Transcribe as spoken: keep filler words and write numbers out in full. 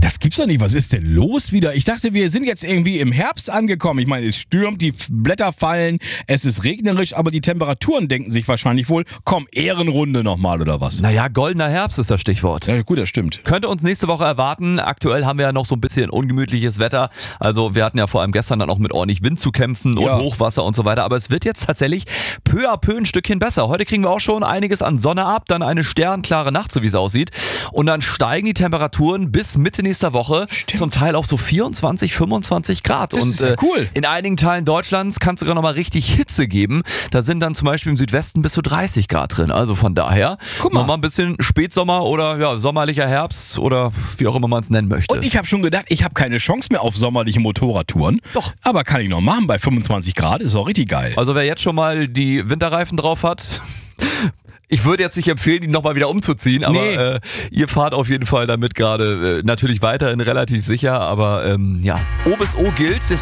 Das gibt's doch nicht. Was ist denn los wieder? Ich dachte, wir sind jetzt irgendwie im Herbst angekommen. Ich meine, es stürmt, die Blätter fallen, es ist regnerisch, aber die Temperaturen denken sich wahrscheinlich wohl, komm, Ehrenrunde nochmal oder was? Naja, goldener Herbst ist das Stichwort. Ja, gut, das stimmt. Könnte uns nächste Woche erwarten. Aktuell haben wir ja noch so ein bisschen ungemütliches Wetter. Also wir hatten ja vor allem gestern dann auch mit ordentlich Wind zu kämpfen und Ja. Hochwasser und so weiter. Aber es wird jetzt tatsächlich peu à peu ein Stückchen besser. Heute kriegen wir auch schon einiges an Sonne ab, dann eine sternklare Nacht, so wie es aussieht. Und dann steigen die Temperaturen bis Mitte nächster Woche Stimmt. zum Teil auf so vierundzwanzig, fünfundzwanzig Grad. Das und ist ja cool. in einigen Teilen Deutschlands kann es sogar nochmal richtig Hitze geben. Da sind dann zum Beispiel im Südwesten bis zu dreißig Grad drin. Also von daher Guck mal. nochmal ein bisschen Spätsommer oder ja, sommerlicher Herbst oder wie auch immer man es nennen möchte. Und ich habe schon gedacht, ich habe keine Chance mehr auf sommerliche Motorradtouren. Doch. Aber kann ich noch machen bei fünfundzwanzig Grad, ist auch richtig geil. Also wer jetzt schon mal die Winterreifen drauf hat, ich würde jetzt nicht empfehlen, die nochmal wieder umzuziehen, aber Nee. äh, ihr fahrt auf jeden Fall damit gerade äh, natürlich weiterhin relativ sicher, aber ähm, ja, O bis O gilt, deswegen